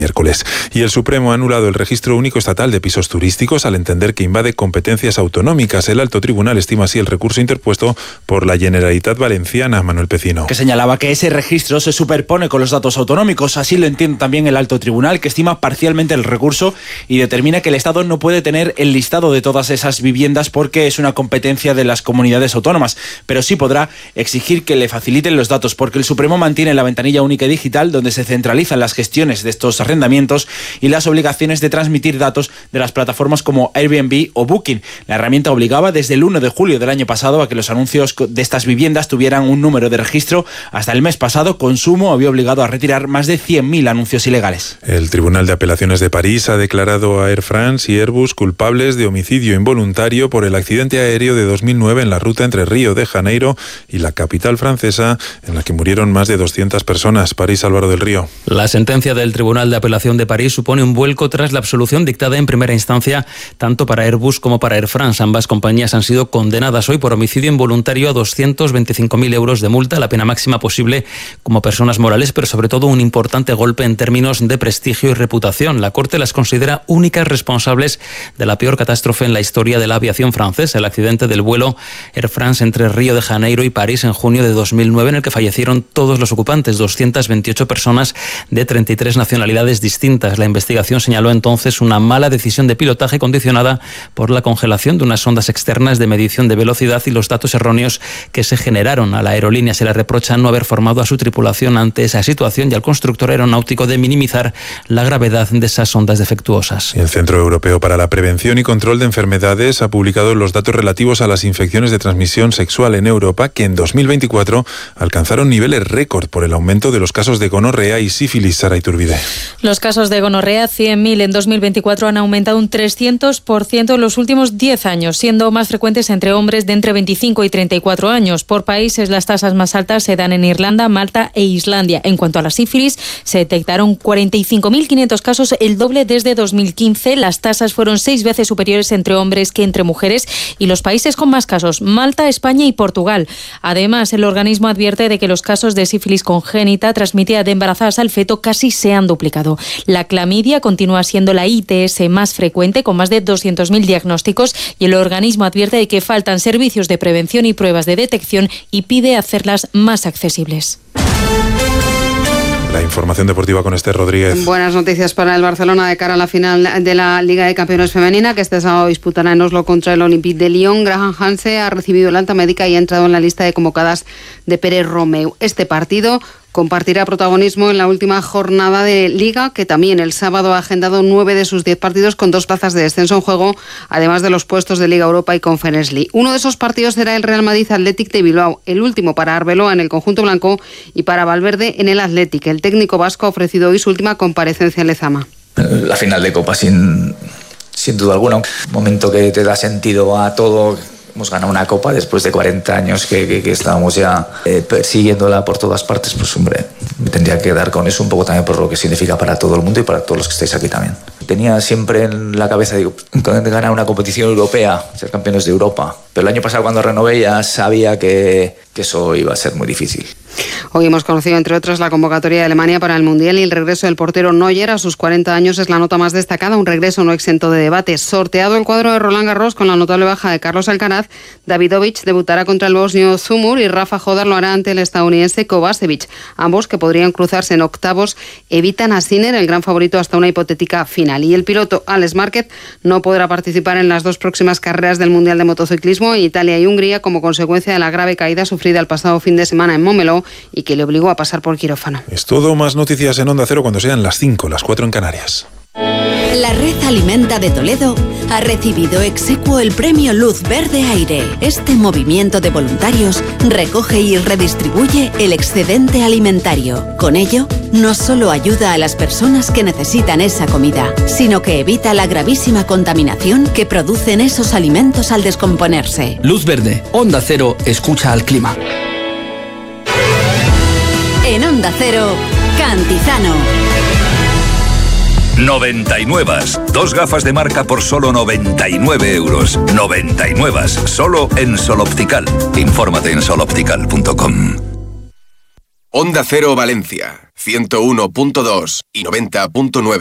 miércoles. Y el Supremo ha anulado el registro único estatal de pisos turísticos al entender que invade competencias autonómicas. El Alto Tribunal estima así el recurso interpuesto por la Generalitat Valenciana, Manuel Pecino. Que señalaba que ese registro se superpone con los datos autonómicos. Así lo entiende también el Alto Tribunal, que estima parcialmente el recurso y determina que el Estado no puede tener el listado de todas esas viviendas porque es una competencia de las comunidades autónomas, pero sí podrá exigir que le faciliten los datos, porque el Supremo mantiene la ventanilla única digital donde se centralizan las gestiones de estos arrendamientos y las obligaciones de transmitir datos de las plataformas como Airbnb o Booking. La herramienta obligaba desde el 1 de julio del año pasado a que los anuncios de estas viviendas tuvieran un número de registro. Hasta el mes pasado, Consumo había obligado a retirar más de 100.000 anuncios ilegales. El Tribunal de Apelaciones de París ha declarado a Air France y Airbus culpables de homicidio involuntario por el accidente aéreo de 2009 en la ruta entre Río de Janeiro y la capital francesa, en la que murieron más de 200 personas. París, Álvaro del Río. La sentencia del Tribunal de Apelación de París supone un vuelco tras la absolución dictada en primera instancia tanto para Airbus como para Air France. Ambas compañías han sido condenadas hoy por homicidio involuntario a 225.000 euros de multa, la pena máxima posible como personas morales, pero sobre todo un importante golpe en términos de prestigio y reputación. La Corte las considera únicas responsables de la peor catástrofe en la historia de la aviación francesa, el accidente del vuelo Air France entre Río de Janeiro y París en junio de 2009, en el que fallecieron todos los ocupantes, 228 personas de 33 nacionalidades distintas. La investigación señaló entonces una mala decisión de pilotaje condicionada por la congelación de unas ondas externas de medición de velocidad y los datos erróneos que se generaron. A la aerolínea se le reprocha no haber formado a su tripulación ante esa situación y al constructor aeronáutico de minimizar la gravedad de esas ondas defectuosas. El Centro Europeo para la Prevención y Control de Enfermedades ha publicado los datos relativos a las infecciones de transmisión sexual en Europa, que en 2024 alcanzaron niveles récord por el aumento de los casos de gonorrea y sífilis. Sara Iturbide. Los casos de gonorrea, 100.000 en 2024, han aumentado un 300% en los últimos 10 años, siendo más frecuentes entre hombres de entre 25 y 34 años. Por países, las tasas más altas se dan en Irlanda, Malta e Islandia. En cuanto a la sífilis, se detectaron 45.500 casos, el doble desde 2015. Las tasas fueron 6 veces superiores entre hombres que entre mujeres, y los países con más casos, Malta, España y Portugal. Además, el organismo advierte de que los casos de sífilis congénita transmitida de embarazadas al feto casi se han duplicado. La clamidia continúa siendo la ITS más frecuente, con más de 200.000 diagnósticos, y el organismo advierte de que faltan servicios de prevención y pruebas de detección y pide hacerlas más accesibles. La información deportiva con Esther Rodríguez. Buenas noticias para el Barcelona de cara a la final de la Liga de Campeones Femenina, que este sábado disputará en Oslo contra el Olympique de Lyon. Graham Hanse ha recibido el alta médica y ha entrado en la lista de convocadas de Pérez Romeu. Este partido compartirá protagonismo en la última jornada de Liga, que también el sábado ha agendado 9 de sus 10 partidos con 2 plazas de descenso en juego, además de los puestos de Liga Europa y Conference League. Uno de esos partidos será el Real Madrid Athletic de Bilbao, el último para Arbeloa en el conjunto blanco y para Valverde en el Athletic. El técnico vasco ha ofrecido hoy su última comparecencia en Lezama. La final de Copa sin duda alguna, un momento que te da sentido a todo. Hemos ganado una copa después de 40 años que estábamos ya persiguiéndola por todas partes. Pues hombre, me tendría que dar con eso un poco también por lo que significa para todo el mundo y para todos los que estáis aquí también. Tenía siempre en la cabeza, digo, ganar una competición europea, ser campeones de Europa. Pero el año pasado cuando renové ya sabía que eso iba a ser muy difícil. Hoy hemos conocido, entre otras, la convocatoria de Alemania para el Mundial y el regreso del portero Neuer a sus 40 años es la nota más destacada, un regreso no exento de debate. Sorteado el cuadro de Roland Garros con la notable baja de Carlos Alcaraz, Davidovich debutará contra el bosnio Zumur y Rafa Jodar lo hará ante el estadounidense Kovacevic. Ambos, que podrían cruzarse en octavos, evitan a Sinner, el gran favorito, hasta una hipotética final. Y el piloto Alex Márquez no podrá participar en las 2 próximas carreras del Mundial de Motociclismo en Italia y Hungría como consecuencia de la grave caída sufrida el pasado fin de semana en Montmeló y que le obligó a pasar por quirófano. Es todo, más noticias en Onda Cero cuando sean las 5, las 4 en Canarias. La Red Alimenta de Toledo ha recibido exequo el premio Luz Verde Aire. Este movimiento de voluntarios recoge y redistribuye el excedente alimentario. Con ello, no solo ayuda a las personas que necesitan esa comida, sino que evita la gravísima contaminación que producen esos alimentos al descomponerse. Luz Verde, Onda Cero, escucha al clima. En Onda Cero, Cantizano. 99. 2 gafas de marca por solo 99 euros. 99. Solo en Sol Optical. Infórmate en soloptical.com. Onda Cero Valencia, 101.2 y 90.9.